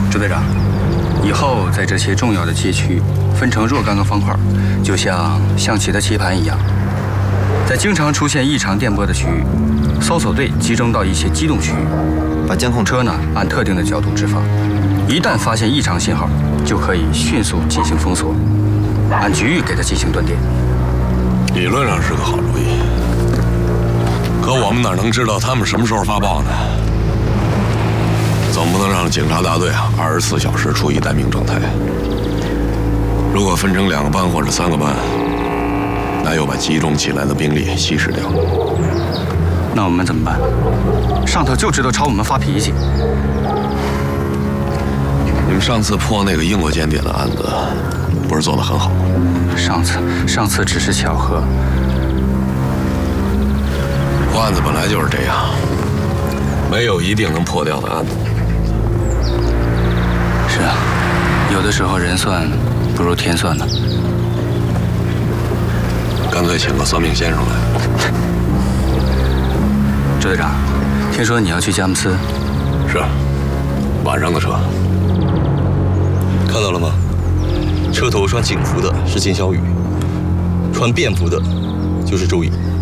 支队长，以后在这些重要的街区分成若干个方块，就像象棋的棋盘一样。在经常出现异常电波的区域，搜索队集中到一些机动区域，把监控车呢按特定的角度置放。一旦发现异常信号，就可以迅速进行封锁，按局域给它进行断电。 理论上是个好主意，可我们哪能知道他们什么时候发报呢？总不能让警察大队24小时处于待命状态。如果分成2个班或者3个班，那又把集中起来的兵力稀释掉。 那我们怎么办？上头就知道朝我们发脾气。 你们上次破那个英国间谍的案子，不是做得很好吗？ 上次只是巧合。 破案子本来就是这样，没有一定能破掉的案子。 是啊，有的时候人算不如天算呢。 干脆请个算命先生来。 支队长，听说你要去佳木斯？ 是，晚上的车。 看到了吗？车头穿警服的是金小雨，穿便服的就是周颖。